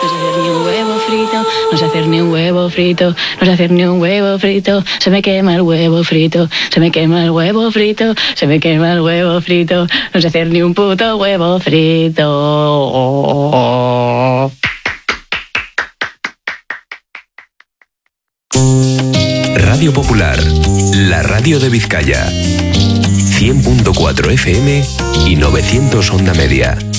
No sé hacer ni un huevo frito, no sé hacer ni un huevo frito, no sé hacer ni un huevo frito, se me quema el huevo frito, se me quema el huevo frito, se me quema el huevo frito, no sé hacer ni un puto huevo frito. Radio Popular, la radio de Vizcaya. 100.4 FM y 900 onda media.